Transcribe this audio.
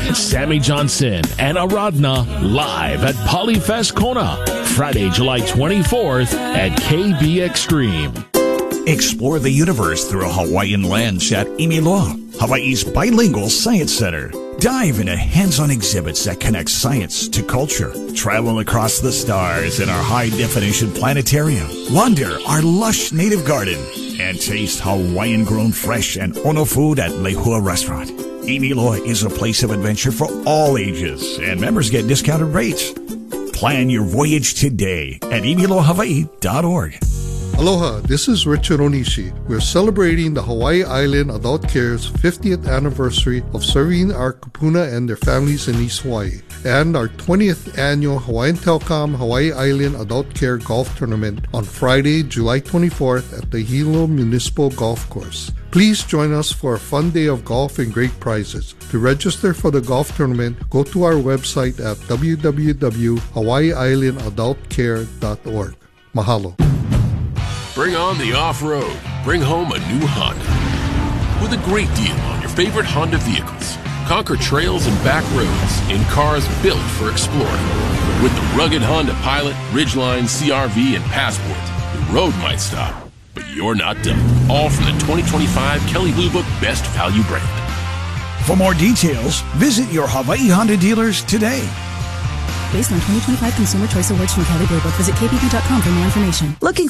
Sammy Johnson and Aradna live at Polyfest Kona, Friday, July 24th at KB Extreme. Explore the universe through a Hawaiian lens at Imiloa, Hawaii's bilingual science center. Dive into hands-on exhibits that connect science to culture. Travel across the stars in our high-definition planetarium. Wander our lush native garden. And taste Hawaiian-grown fresh and ono food at Lehua Restaurant. Imiloa is a place of adventure for all ages, and members get discounted rates. Plan your voyage today at imiloahawaii.org. Aloha, this is Richard Onishi. We're celebrating the Hawaii Island Adult Care's 50th anniversary of serving our kupuna and their families in East Hawaii, and our 20th annual Hawaiian Telcom Hawaii Island Adult Care Golf Tournament on Friday, July 24th at the Hilo Municipal Golf Course. Please join us for a fun day of golf and great prizes. To register for the golf tournament, go to our website at www.hawaiiislandadultcare.org. Mahalo. Bring on the off-road. Bring home a new Honda. With a great deal on your favorite Honda vehicles. Conquer trails and back roads in cars built for exploring. With the rugged Honda Pilot, Ridgeline, CR-V, and Passport, the road might stop, but you're not done. All from the 2025 Kelley Blue Book Best Value brand. For more details, visit your Hawaii Honda dealers today. Based on 2025 Consumer Choice Awards from Kelley Blue Book, visit kbb.com for more information. Looking